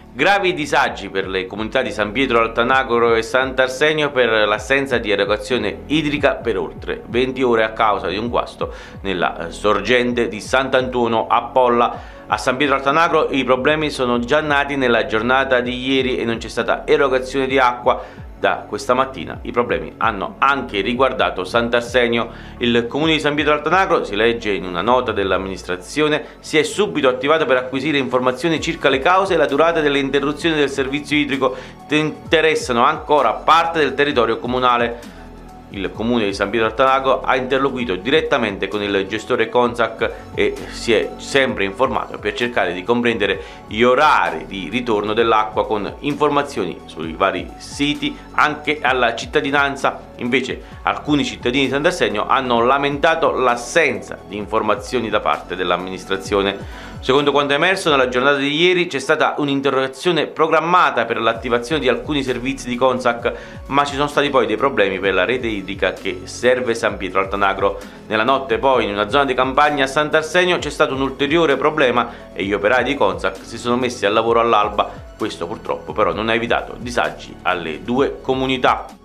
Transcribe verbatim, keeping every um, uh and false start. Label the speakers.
Speaker 1: Gravi disagi per le comunità di San Pietro Altanagro e Sant'Arsenio per l'assenza di erogazione idrica per oltre venti ore a causa di un guasto nella sorgente di Sant'Antuono a Polla. A San Pietro Altanagro i problemi sono già nati nella giornata di ieri e non c'è stata erogazione di acqua. Da questa mattina i problemi hanno anche riguardato Sant'Arsenio. Il comune di San Pietro Altanagro, si legge in una nota dell'amministrazione, si è subito attivato per acquisire informazioni circa le cause e la durata delle interruzioni del servizio idrico che interessano ancora parte del territorio comunale. Il comune di San Pietro Altanagro ha interloquito direttamente con il gestore Consac e si è sempre informato per cercare di comprendere gli orari di ritorno dell'acqua con informazioni sui vari siti anche alla cittadinanza. Invece alcuni cittadini di Sant'Arsenio hanno lamentato l'assenza di informazioni da parte dell'amministrazione. Secondo quanto emerso nella giornata di ieri c'è stata un'interrogazione programmata per l'attivazione di alcuni servizi di Consac, ma ci sono stati poi dei problemi per la rete idrica che serve San Pietro Altanagro. Nella notte poi in una zona di campagna a Sant'Arsenio c'è stato un ulteriore problema e gli operai di Consac si sono messi al lavoro all'alba. Questo purtroppo però non ha evitato disagi alle due comunità.